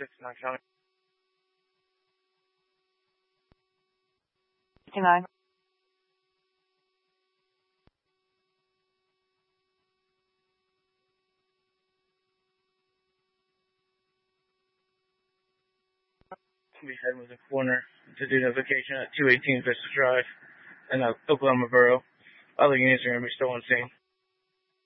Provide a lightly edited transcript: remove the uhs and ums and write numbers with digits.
69 County. 69. We head with a corner to do the vacation at 218 Vista Drive in Oklahoma Borough. Other units are going to be still on scene.